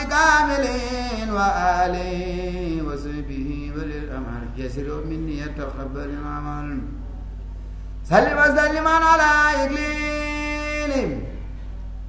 كامل وآله وصحبه وللأمر يسر مني يتقبل العمل سلم وسلم على إقليل